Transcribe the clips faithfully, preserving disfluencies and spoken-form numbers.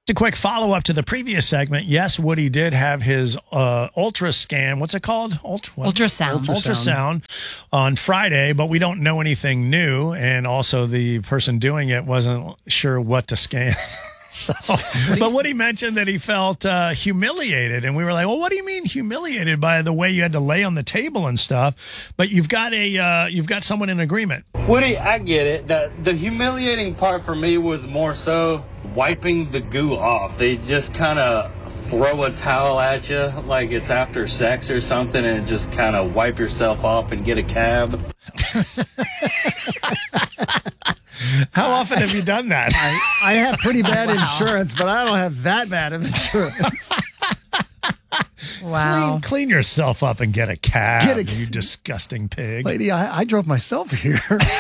A quick follow-up to the previous segment. Yes, Woody did have his uh, ultra scan. What's it called? Ultra, what? Ultrasound. Ultrasound on Friday, but we don't know anything new. And also the person doing it wasn't sure what to scan. So, but Woody mentioned that he felt uh, humiliated. And we were like, well, what do you mean humiliated by the way you had to lay on the table and stuff? But you've got a uh, you've got someone in agreement. Woody, I get it. The, the humiliating part for me was more so wiping the goo off. They just kind of throw a towel at you like it's after sex or something and just kind of wipe yourself off and get a cab. How often have you done that? I, I have pretty bad wow. insurance, but I don't have that bad of insurance. Wow. Clean, clean yourself up and get a cab, get a, you disgusting pig. Lady, I, I drove myself here.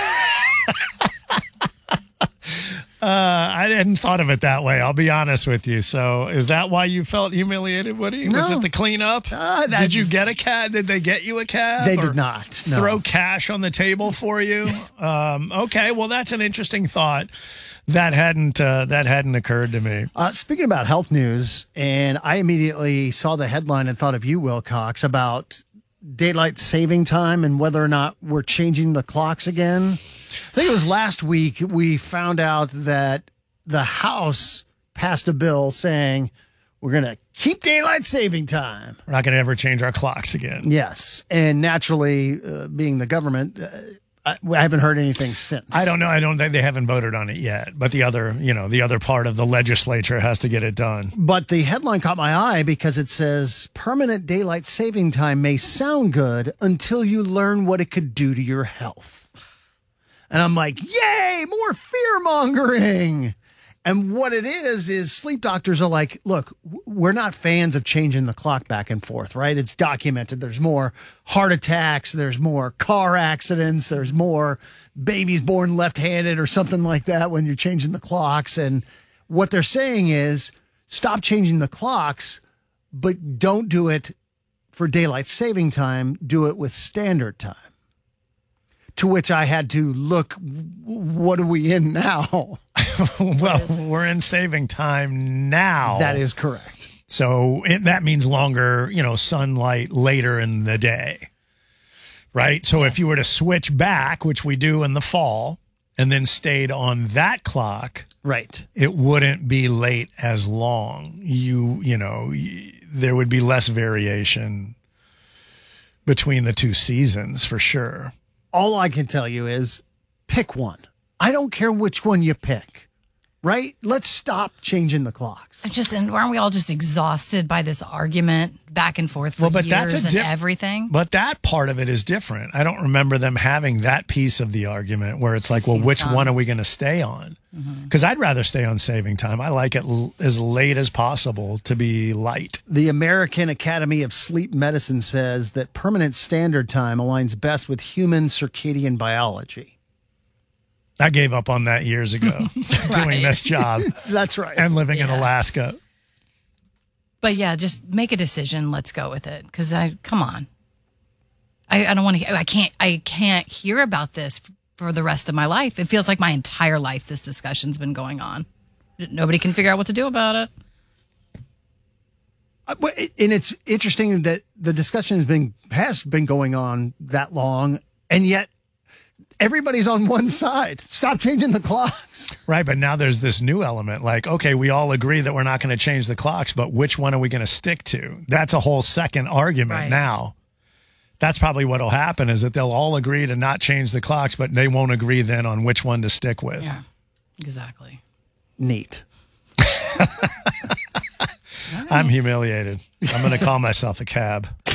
Uh, I hadn't thought of it that way. I'll be honest with you. So, is that why you felt humiliated, Woody? No. Was it the cleanup? Uh, did you get a cab? Did they get you a cab? They did not. No. Throw cash on the table for you? um, okay, well, that's an interesting thought. That hadn't uh, that hadn't occurred to me. Uh, speaking about health news, and I immediately saw the headline and thought of you, Wilcox, about daylight saving time and whether or not we're changing the clocks again. I think it was last week we found out that the House passed a bill saying we're going to keep daylight saving time. We're not going to ever change our clocks again. Yes. And naturally, uh, being the government, uh, I, I haven't heard anything since. I don't know. I don't think they haven't voted on it yet. But the other, you know, the other part of the legislature has to get it done. But the headline caught my eye because it says permanent daylight saving time may sound good until you learn what it could do to your health. And I'm like, yay, more fear mongering. And what it is, is sleep doctors are like, look, we're not fans of changing the clock back and forth, right? It's documented. There's more heart attacks. There's more car accidents. There's more babies born left-handed or something like that when you're changing the clocks. And what they're saying is stop changing the clocks, but don't do it for daylight saving time. Do it with standard time. To which I had to look, what are we in now? Well, we're in saving time now. That is correct. So it, that means longer, you know, sunlight later in the day, right? So yes. If you were to switch back, which we do in the fall, and then stayed on that clock, right, it wouldn't be late as long. You, you know, there would be less variation between the two seasons for sure. All I can tell you is pick one. I don't care which one you pick, right? Let's stop changing the clocks. Just and aren't we all just exhausted by this argument back and forth for well, but years that's a and di- everything? But that part of it is different. I don't remember them having that piece of the argument where it's like, I've well, which some. one are we going to stay on? Because mm-hmm. I'd rather stay on saving time. I like it l- as late as possible to be light. The American Academy of Sleep Medicine says that permanent standard time aligns best with human circadian biology. I gave up on that years ago, right. doing this job. That's right. And living yeah. in Alaska. But yeah, just make a decision. Let's go with it. Because I, come on, I, I don't want to. I can't. I can't hear about this for the rest of my life. It feels like my entire life this discussion's been going on. Nobody can figure out what to do about it. And it's interesting that the discussion has been has been going on that long, and yet everybody's on one side. Stop changing the clocks. Right, but now there's this new element. Like, okay, we all agree that we're not going to change the clocks, but which one are we going to stick to? That's a whole second argument right. now. That's probably what will happen is that they'll all agree to not change the clocks, but they won't agree then on which one to stick with. Yeah, exactly. Neat. I'm humiliated. I'm going to call myself a cab.